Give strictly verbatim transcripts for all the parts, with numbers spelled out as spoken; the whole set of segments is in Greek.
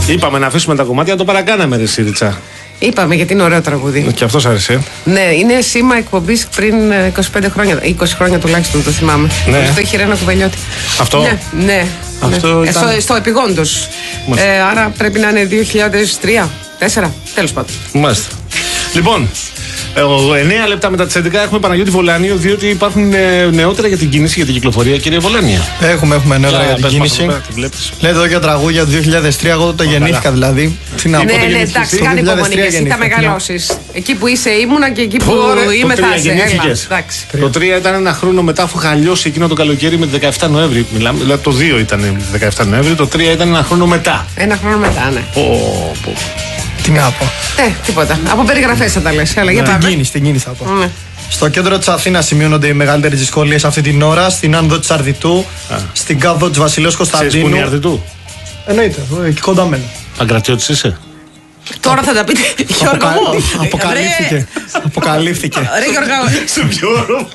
Είπαμε να αφήσουμε τα κομμάτια, το παρακάναμε, ρε Σύριτσα. Είπαμε γιατί είναι ωραίο τραγούδι. Και αυτό άρεσε. Ναι, είναι σήμα εκπομπής πριν είκοσι πέντε χρόνια. είκοσι χρόνια τουλάχιστον το θυμάμαι. Ναι. Αυτό είχε Ρένα Κουβελιώτη. Αυτό. Ναι, ναι. Αυτό ναι. ήταν... ε, στο, στο επιγόντως. Ε, άρα πρέπει να είναι δύο χιλιάδες τρία, τέσσερα, τέλος πάντων. Μάλιστα. Λοιπόν, εννέα λεπτά μετά τις έντεκα έχουμε Παναγιώτη Βολάνιο, διότι υπάρχουν νεότερα για την κίνηση, για την κυκλοφορία. Κύριε Βολάνια. Έχουμε, έχουμε νεότερα για την κίνηση. Λέτε εδώ για τραγούδια του δύο χιλιάδες τρία, εγώ το γεννήθηκα δηλαδή. Τι να πω, ναι, ναι, εντάξει, κάνε υπομονή και εσύ θα μεγαλώσεις. Εκεί που είσαι ήμουνα και εκεί που είμαι θα είσαι. Το τρία ήταν ένα χρόνο μετά, αφού χαλιώσει εκείνο το καλοκαίρι με τη δεκαεφτά Νοέμβρη. Μιλάμε, δηλαδή το δύο ήταν δεκαεφτά Νοέμβρη, το τρία ήταν ένα χρόνο μετά. Ένα χρόνο μετά, ναι. Τι να πω. Ε, τίποτα. Από περιγραφές θα τα λες. Έλα, για πάμε. Την κίνηση, την κίνηση θα πω. Ναι. Στο κέντρο της Αθήνας σημειώνονται οι μεγαλύτερες δυσκολίες αυτή την ώρα. Στην άνοδο της Αρδιτού, Α. στην κάδο της Βασιλέως Κωνσταντίνου. Ξέρεις που είναι η Αρδιτού? Εννοείται, εκεί κοντά μένω. Παγκρατιώτης είσαι? Τώρα θα τα πείτε, Γιώργο μου. Αποκαλύφθηκε. Αποκαλύφθηκε. Ρε Γιώργο. Σε ποιο όρο?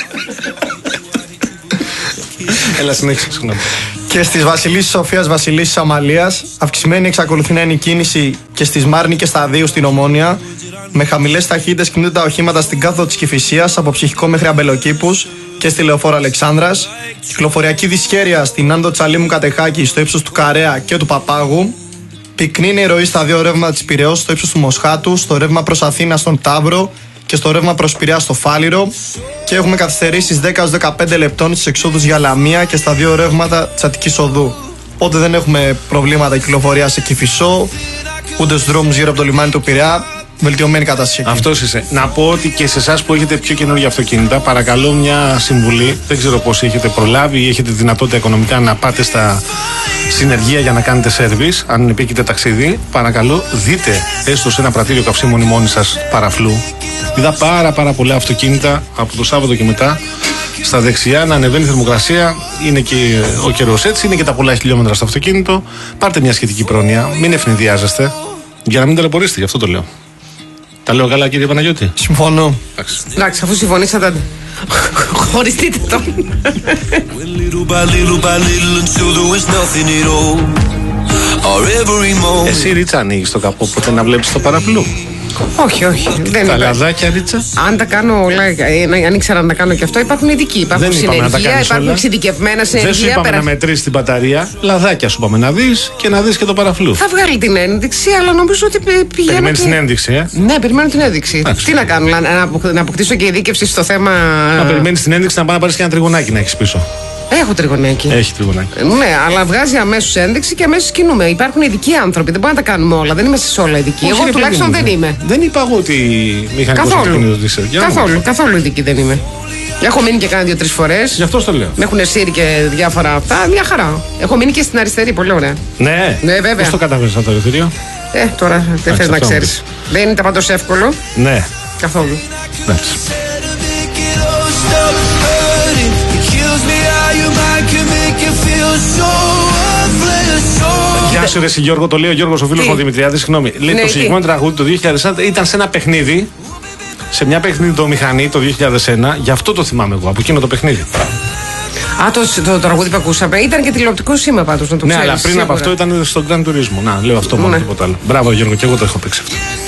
Έλα, συνέχισε, συγγνώμη. Και στις Βασιλίσσης Σοφίας, Βασιλίσσης Αμαλίας, αυξημένη εξακολουθεί να είναι η κίνηση και στις Μάρνη και Σταδίου στην Ομόνια. Με χαμηλές ταχύτητες κινούνται τα οχήματα στην κάθοδο της Κηφισίας, από Ψυχικό μέχρι Αμπελοκήπους και στη Λεωφόρο Αλεξάνδρας. Κυκλοφοριακή δυσχέρεια στην Άντο Τσαλίμου Κατεχάκη στο ύψος του Καρέα και του Παπάγου. Πυκνή είναι η ροή στα δύο ρεύματα της Πειραιώς στο ύψος του Μοσχάτου, στο ρεύμα προς Αθήνα στον Ταύρο και στο ρεύμα προς Πειραιά στο Φάληρο. Και έχουμε καθυστερήσεις δέκα έως δεκαπέντε λεπτών στις εξόδους για Λαμία και στα δύο ρεύματα της Αττικής Οδού. Οπότε δεν έχουμε προβλήματα κυκλοφορία σε Κηφισό, ούτε στους δρόμους γύρω από το λιμάνι του Πειραιά. Βελτιωμένη κατάσταση. Αυτός είσαι. Να πω ότι και σε εσάς που έχετε πιο καινούργια αυτοκίνητα, παρακαλώ μια συμβουλή. Δεν ξέρω πώς έχετε προλάβει ή έχετε δυνατότητα οικονομικά να πάτε στα συνεργεία για να κάνετε σέρβις. Αν επίκειται ταξίδι, παρακαλώ δείτε έστω σε ένα πρατήριο καυσίμων μόνοι σας παραφλού. Είδα πάρα πάρα πολλά αυτοκίνητα από το Σάββατο και μετά στα δεξιά να ανεβαίνει η θερμοκρασία. Είναι και ο καιρός έτσι, είναι και τα πολλά χιλιόμετρα στο αυτοκίνητο. Πάρτε μια σχετική πρόνοια, μην ευνηδιάζεστε για να μην ταλαιπωρήσετε, γι' αυτό το λέω. Τα λέω καλά, κύριε Παναγιώτη? Συμφωνώ. Εντάξει, αφού συμφωνήσατε, χωριστείτε τον. Εσύ, Ρίτσα, ανοίγεις το καπό ποτέ να βλέπεις το παραπλού? Όχι, όχι. Δεν τα λαδάκια, Ρίτσα. Αν τα κάνω όλα, αν ήξερα να τα κάνω και αυτό, υπάρχουν ειδικοί. Υπάρχουν συνεργεία, υπάρχουν εξειδικευμένα συνεργεία. Δεν σου είπαμε πέρα... να μετρήσεις την μπαταρία. Λαδάκια σου είπαμε να δεις και να δεις και το παραφλού. Θα βγάλει την ένδειξη, αλλά νομίζω ότι πηγαίνω. Περιμένεις και... την ένδειξη, ε? Ναι, περιμένω την ένδειξη. Άξι. Τι να κάνω, να αποκτήσω και ειδίκευση στο θέμα. Να περιμένεις την ένδειξη, να πάει να πάρεις και ένα τριγωνάκι να έχεις πίσω. Έχω τριγωνάκι. Έχει τριγωνάκι. Ναι, αλλά βγάζει αμέσως ένδειξη και αμέσως κινούμε. Υπάρχουν ειδικοί άνθρωποι, δεν μπορούμε να τα κάνουμε όλα. Δεν είμαστε σε όλα ειδικοί. Εγώ τουλάχιστον δεν είμαι. Δεν είπα εγώ ότι μηχανικός αυτοκίνητος είσαι. Καθόλου, καθόλου ειδική δεν είμαι. Έχω μείνει και κάνα δύο-τρει φορές. Γι' αυτό το λέω. Με έχουν σύρει και διάφορα αυτά. Μια χαρά. Έχω μείνει και στην αριστερή, πολύ ωραία. Ναι, ναι βέβαια. Πώς το καταφέρεις αυτό το ελευθερίο? Ε, τώρα δεν θες να ξέρεις. Δεν είναι πάντως εύκολο. Ναι. Καθόλου. Εντάξει. Γεια σου, ρε Γιώργο, το λέει ο Γιώργος ο φίλος μου Δημητριάδης. Συγγνώμη. Λέει ναι, το συγκεκριμένο τραγούδι το δύο χιλιάδες ένα ήταν σε ένα παιχνίδι. Σε μια παιχνίδι το δύο χιλιάδες ένα. Γι' αυτό το θυμάμαι εγώ, από εκείνο το παιχνίδι. Α, το, το τραγούδι που ακούσαμε ήταν και τηλεοπτικό σήμα πάντως, να το ξέρεις. Ναι, αλλά πριν σίγουρα από αυτό ήταν στο Gran Turismo. Να, λέω αυτό μόνο, ναι. Τίποτα άλλο. Μπράβο Γιώργο, και εγώ το έχω παίξει αυτό.